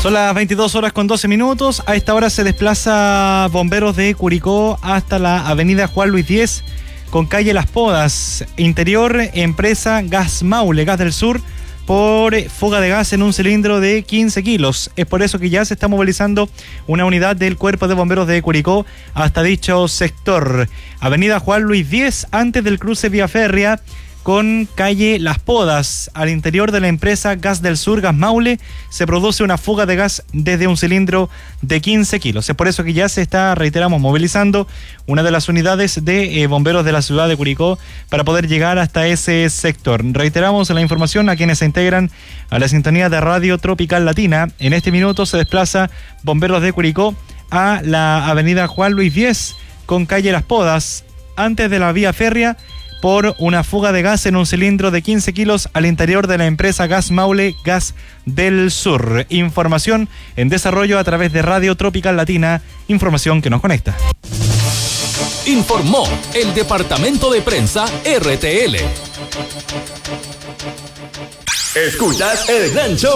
Son las 22 horas con 12 minutos. A esta hora se desplaza bomberos de Curicó hasta la avenida Juan Luis 10 con calle Las Podas. Interior, empresa Gas Maule, Gas del Sur, por fuga de gas en un cilindro de 15 kilos. Es por eso que ya se está movilizando una unidad del Cuerpo de Bomberos de Curicó hasta dicho sector. Avenida Juan Luis 10, antes del cruce vía férrea, con calle Las Podas. Al interior de la empresa Gas del Sur, Gas Maule, se produce una fuga de gas desde un cilindro de 15 kilos. Es por eso que ya se está, reiteramos, movilizando una de las unidades de bomberos de la ciudad de Curicó para poder llegar hasta ese sector. Reiteramos la información a quienes se integran a la sintonía de Radio Tropical Latina. En este minuto se desplaza bomberos de Curicó a la avenida Juan Luis 10 con calle Las Podas, antes de la vía férrea, por una fuga de gas en un cilindro de 15 kilos al interior de la empresa Gas Maule, Gas del Sur. Información en desarrollo a través de Radio Tropical Latina, información que nos conecta. Informó el Departamento de Prensa RTL. Escuchas El Gran Show.